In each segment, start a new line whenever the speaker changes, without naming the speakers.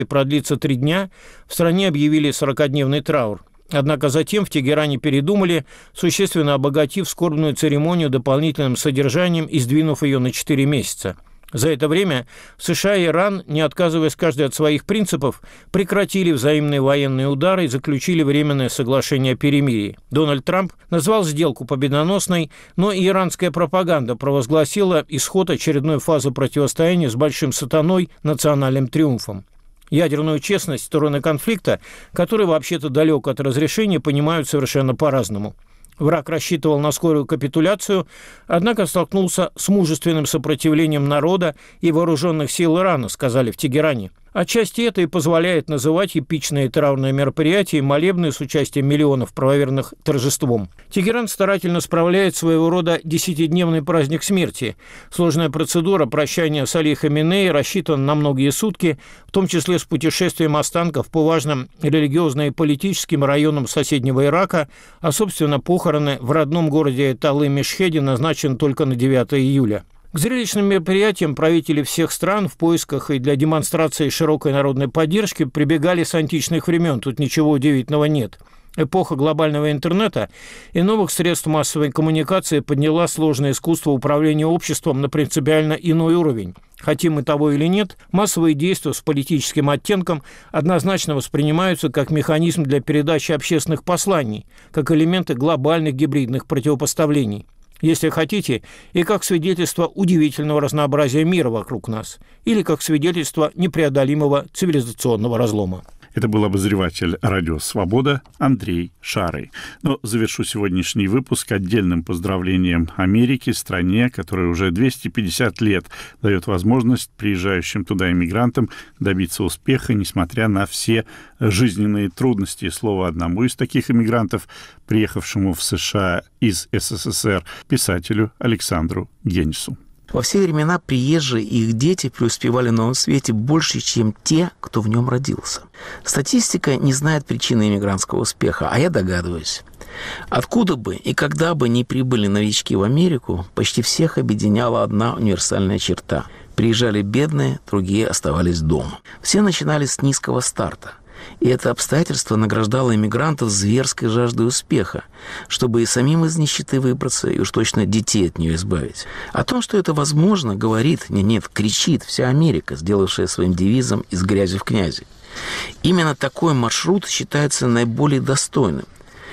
и продлится 3 дня, в стране объявили 40-дневный траур. Однако затем в Тегеране передумали, существенно обогатив скорбную церемонию дополнительным содержанием и сдвинув ее на 4 месяца. За это время США и Иран, не отказываясь каждый от своих принципов, прекратили взаимные военные удары и заключили временное соглашение о перемирии. Дональд Трамп назвал сделку победоносной, но и иранская пропаганда провозгласила исход очередной фазы противостояния с большим сатаной национальным триумфом. Ядерную честность стороны конфликта, который вообще-то далек от разрешения, понимают совершенно по-разному. Враг рассчитывал на скорую капитуляцию, однако столкнулся с мужественным сопротивлением народа и вооруженных сил Ирана, сказали в Тегеране. Отчасти это и позволяет называть эпичные траурные мероприятия и молебны с участием миллионов правоверных торжеством. Тегеран старательно справляет своего рода 10-дневный праздник смерти. Сложная процедура прощания с Али Хаминеи рассчитана на многие сутки, в том числе с путешествием останков по важным религиозно и политическим районам соседнего Ирака, а, собственно, похороны в родном городе Талы-Мешхеде назначены только на 9 июля. К зрелищным мероприятиям правители всех стран в поисках и для демонстрации широкой народной поддержки прибегали с античных времен, тут ничего удивительного нет. Эпоха глобального интернета и новых средств массовой коммуникации подняла сложное искусство управления обществом на принципиально иной уровень. Хотим мы того или нет, массовые действия с политическим оттенком однозначно воспринимаются как механизм для передачи общественных посланий, как элементы глобальных гибридных противопоставлений. Если хотите, и как свидетельство удивительного разнообразия мира вокруг нас, или как свидетельство непреодолимого цивилизационного разлома.
Это был обозреватель «Радио Свобода» Андрей Шарый. Но завершу сегодняшний выпуск отдельным поздравлением Америке, стране, которая уже 250 лет дает возможность приезжающим туда иммигрантам добиться успеха, несмотря на все жизненные трудности. Слово одному из таких иммигрантов, приехавшему в США из СССР, писателю Александру Генису.
Во все времена приезжие и их дети преуспевали на новом свете больше, чем те, кто в нем родился. Статистика не знает причины иммигрантского успеха, а я догадываюсь. Откуда бы и когда бы ни прибыли новички в Америку, почти всех объединяла одна универсальная черта. Приезжали бедные, другие оставались дома. Все начинали с низкого старта. И это обстоятельство награждало иммигрантов зверской жаждой успеха, чтобы и самим из нищеты выбраться, и уж точно детей от нее избавить. О том, что это возможно, говорит, кричит вся Америка, сделавшая своим девизом «из грязи в князи». Именно такой маршрут считается наиболее достойным.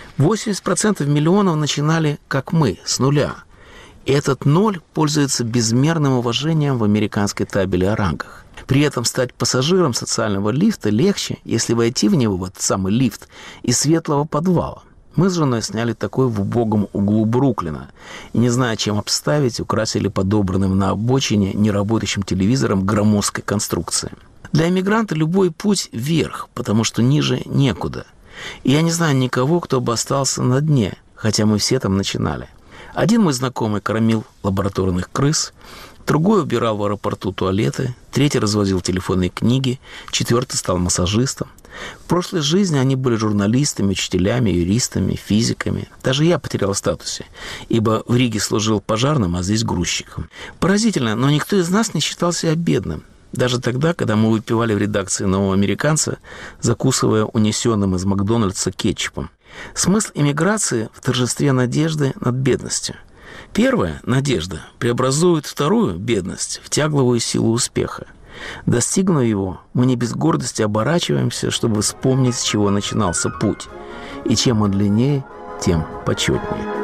80% миллионов начинали, как мы, с нуля. И этот ноль пользуется безмерным уважением в американской табеле о рангах. При этом стать пассажиром социального лифта легче, если войти в него, в этот самый лифт, из светлого подвала. Мы с женой сняли такой в убогом углу Бруклина. И, не зная, чем обставить, украсили подобранным на обочине неработающим телевизором громоздкой конструкции. Для иммигранта любой путь вверх, потому что ниже некуда. И я не знаю никого, кто бы остался на дне, хотя мы все там начинали. Один мой знакомый кормил лабораторных крыс, другой убирал в аэропорту туалеты, третий развозил телефонные книги, четвертый стал массажистом. В прошлой жизни они были журналистами, учителями, юристами, физиками. Даже я потерял в статусе, ибо в Риге служил пожарным, а здесь грузчиком. Поразительно, но никто из нас не считал себя бедным. Даже тогда, когда мы выпивали в редакции «Нового американца», закусывая унесенным из Макдональдса кетчупом. Смысл эмиграции в торжестве надежды над бедностью. Первая, надежда, преобразует вторую, бедность, в тягловую силу успеха. Достигнув его, мы не без гордости оборачиваемся, чтобы вспомнить, с чего начинался путь. И чем он длиннее, тем почетнее.